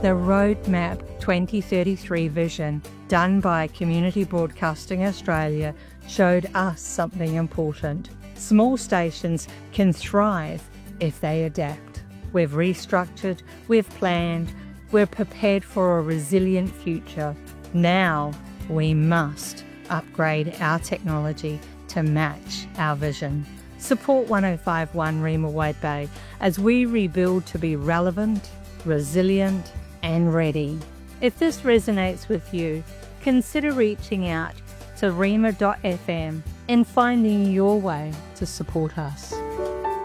The Roadmap 2033 vision, done by Community Broadcasting Australia, showed us something important. Small stations can thrive if they adapt. We've restructured, we've planned, we're prepared for a resilient future. Now we must upgrade our technology to match our vision. Support 1051 Reema Wade Bay as we rebuild to be relevant, resilient and ready. If this resonates with you, consider reaching out to reema.fm and finding your way to support us.